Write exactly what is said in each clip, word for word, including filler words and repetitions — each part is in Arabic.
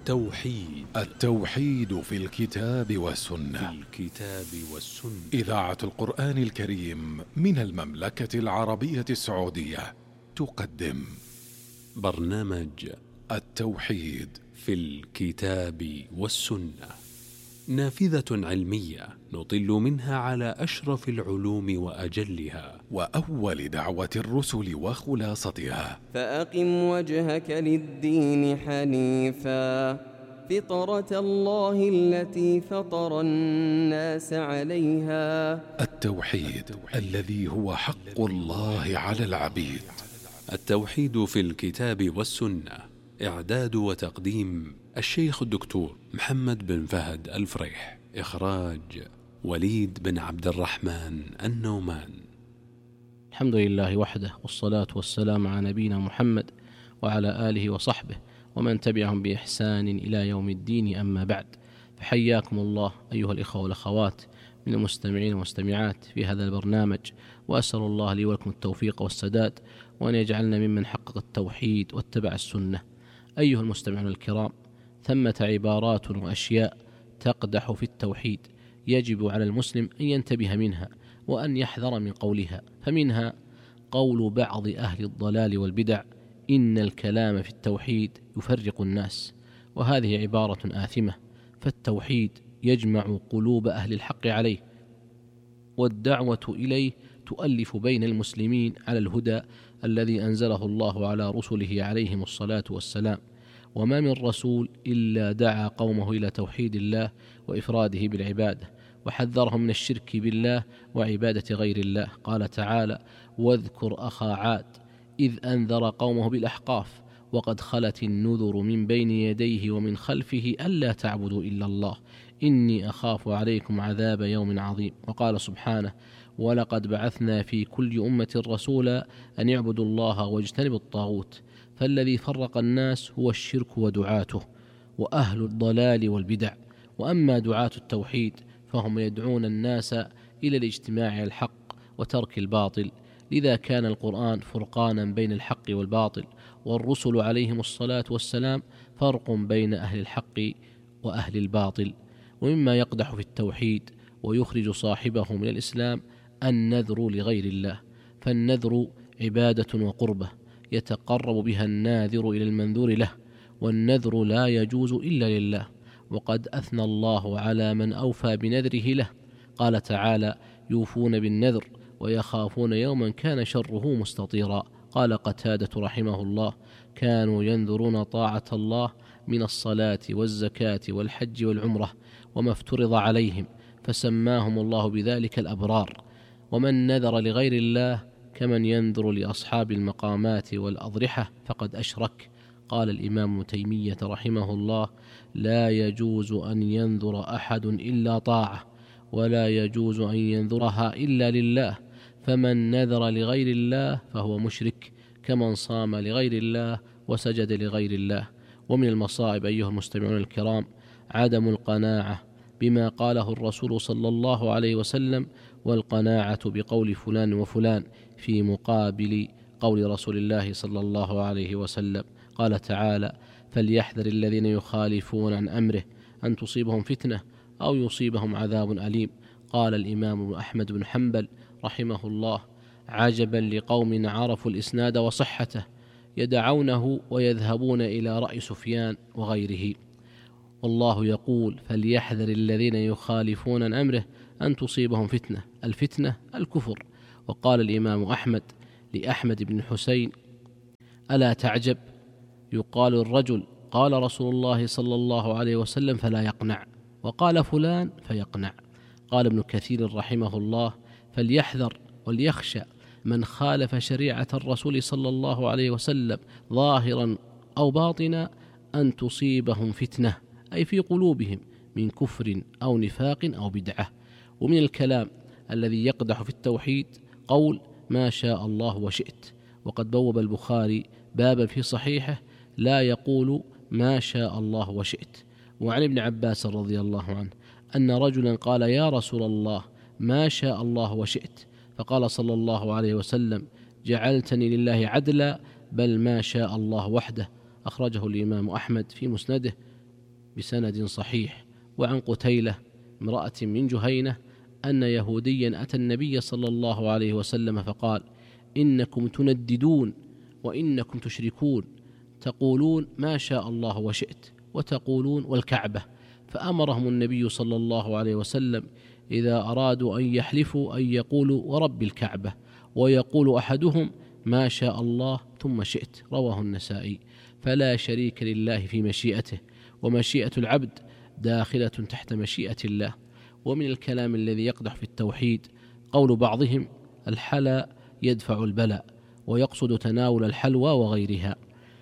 التوحيد التوحيد في الكتاب والسنة. في الكتاب والسنة. إذاعة القرآن الكريم من المملكة العربية السعودية تقدم برنامج التوحيد في الكتاب والسنة، نافذة علمية نطل منها على أشرف العلوم وأجلها، وأول دعوة الرسل وخلاصتها. فأقم وجهك للدين حنيفا فطرة الله التي فطر الناس عليها. التوحيد الذي هو حق الله على العبيد. التوحيد في الكتاب والسنة، إعداد وتقديم الشيخ الدكتور محمد بن فهد الفريح، إخراج وليد بن عبد الرحمن النومان. الحمد لله وحده، والصلاة والسلام على نبينا محمد وعلى آله وصحبه ومن تبعهم بإحسان إلى يوم الدين، أما بعد، فحياكم الله أيها الإخوة والأخوات من المستمعين والمستمعات في هذا البرنامج، وأسأل الله لي ولكم التوفيق والسداد، وأن يجعلنا ممن حقق التوحيد واتبع السنة. أيها المستمعون الكرام، ثمة عبارات وأشياء تقدح في التوحيد يجب على المسلم أن ينتبه منها وأن يحذر من قولها. فمنها قول بعض أهل الضلال والبدع: إن الكلام في التوحيد يفرق الناس، وهذه عبارة آثمة، فالتوحيد يجمع قلوب أهل الحق عليه، والدعوة إليه تؤلف بين المسلمين على الهدى الذي أنزله الله على رسله عليهم الصلاة والسلام. وما من رسول إلا دعا قومه إلى توحيد الله وإفراده بالعبادة، وحذرهم من الشرك بالله وعبادة غير الله. قال تعالى: واذكر أخا عاد إذ أنذر قومه بالأحقاف وقد خلت النذر من بين يديه ومن خلفه ألا تعبدوا إلا الله إني أخاف عليكم عذاب يوم عظيم. وقال سبحانه: ولقد بعثنا في كل أمة رسولا أن يعبدوا الله واجتنبوا الطاغوت. فالذي فرق الناس هو الشرك ودعاته وأهل الضلال والبدع. وأما دعاة التوحيد فهم يدعون الناس إلى الاجتماع على الحق وترك الباطل. لذا كان القرآن فرقانا بين الحق والباطل، والرسل عليهم الصلاة والسلام فرق بين أهل الحق وأهل الباطل. ومما يقدح في التوحيد ويخرج صاحبه من الإسلام النذر لغير الله، فالنذر عبادة وقربة يتقرب بها الناذر إلى المنذور له، والنذر لا يجوز إلا لله. وقد أثنى الله على من أوفى بنذره له، قال تعالى: يوفون بالنذر ويخافون يوما كان شره مستطيرا. قال قتادة رحمه الله: كانوا ينذرون طاعة الله من الصلاة والزكاة والحج والعمرة وما افترض عليهم، فسماهم الله بذلك الأبرار. ومن نذر لغير الله كمن ينذر لأصحاب المقامات والأضرحة فقد أشرك. قال الإمام ابن تيمية رحمه الله: لا يجوز أن ينذر أحد إلا طاعة، ولا يجوز أن ينذرها إلا لله، فمن نذر لغير الله فهو مشرك، كمن صام لغير الله وسجد لغير الله. ومن المصائب أيها المستمعون الكرام عدم القناعة بما قاله الرسول صلى الله عليه وسلم، والقناعة بقول فلان وفلان في مقابل قول رسول الله صلى الله عليه وسلم. قال تعالى: فليحذر الذين يخالفون عن أمره أن تصيبهم فتنة أو يصيبهم عذاب أليم. قال الإمام أحمد بن حنبل رحمه الله: عجبا لقوم عرفوا الإسناد وصحته يدعونه ويذهبون إلى رأي سفيان وغيره. والله يقول: فليحذر الذين يخالفون عن أمره أن تصيبهم فتنة، الفتنة الكفر. وقال الإمام أحمد لأحمد بن حسين: ألا تعجب، يقال الرجل قال رسول الله صلى الله عليه وسلم فلا يقنع، وقال فلان فيقنع. قال ابن كثير رحمه الله: فليحذر وليخشى من خالف شريعة الرسول صلى الله عليه وسلم ظاهرا أو باطنا أن تصيبهم فتنة، أي في قلوبهم، من كفر أو نفاق أو بدعة. ومن الكلام الذي يقدح في التوحيد قول ما شاء الله وشئت، وقد بوب البخاري بابا في صحيحه لا يقول ما شاء الله وشئت. وعن ابن عباس رضي الله عنه أن رجلا قال: يا رسول الله ما شاء الله وشئت، فقال صلى الله عليه وسلم: جعلتني لله عدلا، بل ما شاء الله وحده. أخرجه الإمام أحمد في مسنده بسند صحيح. وعن قتيلة امرأة من جهينة أن يهوديا أتى النبي صلى الله عليه وسلم فقال: إنكم تنددون وإنكم تشركون، تقولون ما شاء الله وشئت وتقولون والكعبة. فأمرهم النبي صلى الله عليه وسلم إذا أرادوا أن يحلفوا أن يقولوا ورب الكعبة، ويقول أحدهم ما شاء الله ثم شئت. رواه النسائي. فلا شريك لله في مشيئته، ومشيئة العبد داخلة تحت مشيئة الله. ومن الكلام الذي يقدح في التوحيد قول بعضهم: الحلى يدفع البلاء، ويقصد تناول الحلوى وغيرها،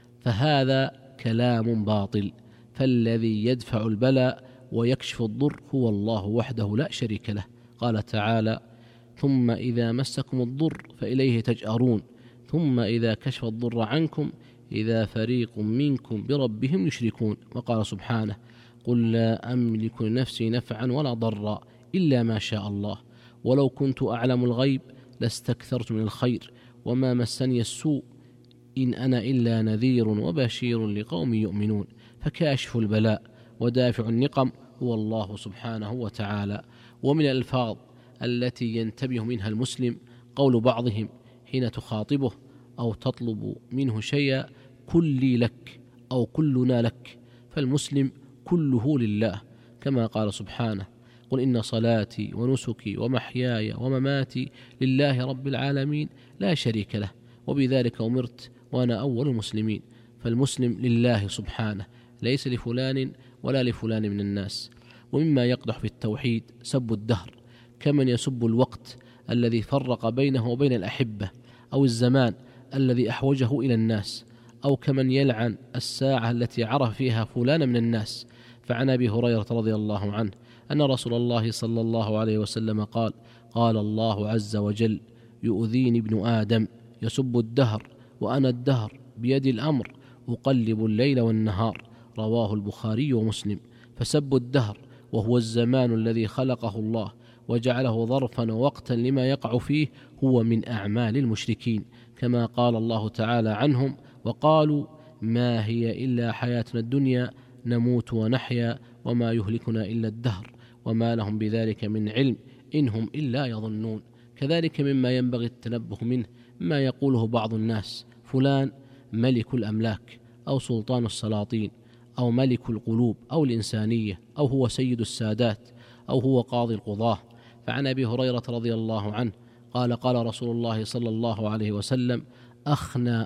فهذا كلام باطل. فالذي يدفع البلاء ويكشف الضر هو الله وحده لا شريك له. قال تعالى: ثم إذا مسكم الضر فإليه تجأرون، ثم إذا كشف الضر عنكم إذا فريق منكم بربهم يشركون. وقال سبحانه: قل لا أملك لنفسي نفعا ولا ضرا إلا ما شاء الله، ولو كنت أعلم الغيب لاستكثرت من الخير وما مسني السوء إن أنا إلا نذير وبشير لقوم يؤمنون. فكاشف البلاء ودافع النقم هو الله سبحانه وتعالى. ومن الألفاظ التي ينتبه منها المسلم قول بعضهم حين تخاطبه أو تطلب منه شيئا: كلي لك أو كلنا لك. فالمسلم كله لله، كما قال سبحانه: قل إن صلاتي ونسكي ومحياي ومماتي لله رب العالمين لا شريك له وبذلك أمرت وأنا أول المسلمين. فالمسلم لله سبحانه، ليس لفلان ولا لفلان من الناس. ومما يقدح في التوحيد سب الدهر، كمن يسب الوقت الذي فرق بينه وبين الأحبة، أو الزمان الذي أحوجه إلى الناس، أو كمن يلعن الساعة التي عرف فيها فلان من الناس. فعن أبي هريرة رضي الله عنه أن رسول الله صلى الله عليه وسلم قال: قال الله عز وجل: يؤذيني ابن آدم يسب الدهر وأنا الدهر بيد الأمر أقلب الليل والنهار. رواه البخاري ومسلم. فسب الدهر وهو الزمان الذي خلقه الله وجعله ظرفا ووقتا لما يقع فيه هو من أعمال المشركين، كما قال الله تعالى عنهم: وقالوا ما هي إلا حياتنا الدنيا نموت ونحيا وما يهلكنا إلا الدهر وما لهم بذلك من علم إنهم إلا يظنون. كذلك مما ينبغي التنبه منه ما يقوله بعض الناس: فلان ملك الأملاك، أو سلطان السلاطين، أو ملك القلوب أو الإنسانية، أو هو سيد السادات، أو هو قاضي القضاة. فعن أبي هريرة رضي الله عنه قال: قال رسول الله صلى الله عليه وسلم: أخنى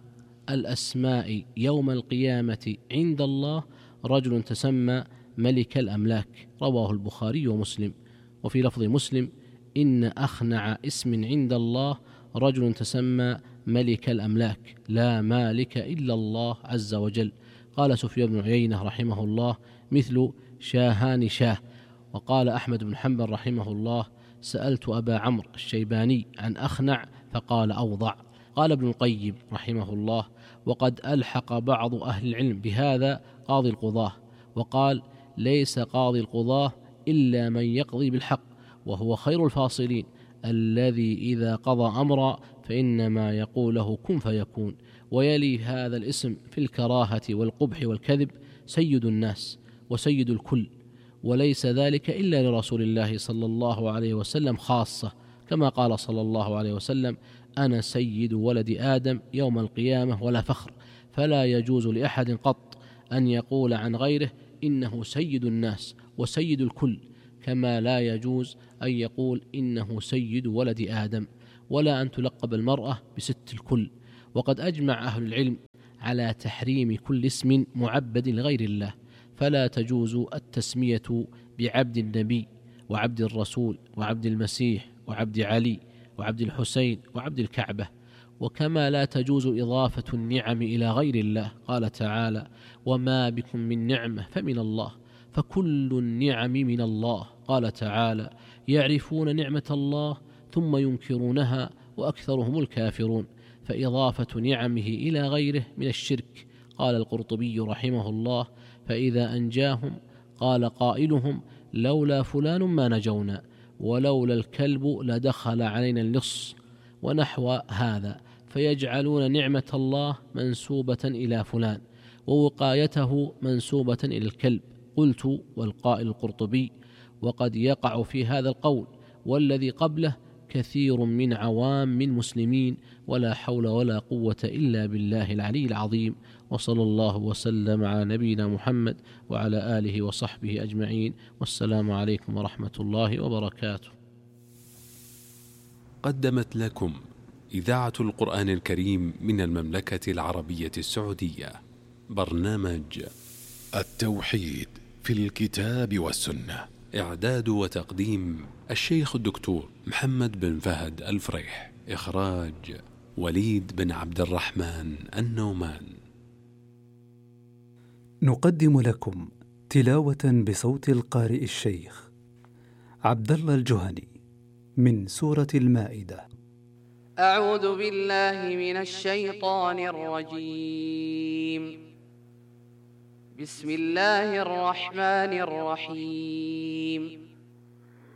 الأسماء يوم القيامة عند الله رجل تسمى ملك الأملاك. رواه البخاري ومسلم. وفي لفظ مسلم: إن أخنع اسم عند الله رجل تسمى ملك الأملاك لا مالك إلا الله عز وجل. قال سفيان بن عيينة رحمه الله: مثل شاهان شاه. وقال أحمد بن حنبل رحمه الله: سألت أبا عمرو الشيباني عن أخنع فقال أوضع. قال ابن القيم رحمه الله: وقد ألحق بعض أهل العلم بهذا قاضي القضاة، وقال: ليس قاضي القضاة إلا من يقضي بالحق، وهو خير الفاصلين، الذي إذا قضى أمرا فإنما يقول له كن فيكون. ويلي هذا الاسم في الكراهة والقبح والكذب سيد الناس وسيد الكل، وليس ذلك إلا لرسول الله صلى الله عليه وسلم خاصة، كما قال صلى الله عليه وسلم: أنا سيد ولد آدم يوم القيامة ولا فخر. فلا يجوز لأحد قط أن يقول عن غيره إنه سيد الناس وسيد الكل، كما لا يجوز أن يقول إنه سيد ولد آدم، ولا أن تلقب المرأة بست الكل. وقد أجمع أهل العلم على تحريم كل اسم معبد لغير الله، فلا تجوز التسمية بعبد النبي وعبد الرسول وعبد المسيح وعبد علي وعبد الحسين وعبد الكعبة. وكما لا تجوز إضافة النعم إلى غير الله. قال تعالى: وما بكم من نعمة فمن الله، فكل النعم من الله. قال تعالى: يعرفون نعمة الله ثم ينكرونها وأكثرهم الكافرون. فإضافة نعمه إلى غيره من الشرك. قال القرطبي رحمه الله: فإذا أنجاهم قال قائلهم: لولا فلان ما نجونا، ولولا الكلب لدخل علينا اللص، ونحو هذا. فيجعلون نعمة الله منسوبة إلى فلان، ووقايته منسوبة إلى الكلب، قلت والقائل القرطبي: وقد يقع في هذا القول والذي قبله كثير من عوام المسلمين، ولا حول ولا قوة إلا بالله العلي العظيم. وصلى الله وسلم على نبينا محمد وعلى آله وصحبه أجمعين، والسلام عليكم ورحمة الله وبركاته. قدمت لكم إذاعة القرآن الكريم من المملكة العربية السعودية برنامج التوحيد في الكتاب والسنة. إعداد وتقديم الشيخ الدكتور محمد بن فهد الفريح. إخراج وليد بن عبد الرحمن النومان. نقدم لكم تلاوة بصوت القارئ الشيخ عبد الله الجهني من سورة المائدة. أعوذ بالله من الشيطان الرجيم. بسم الله الرحمن الرحيم.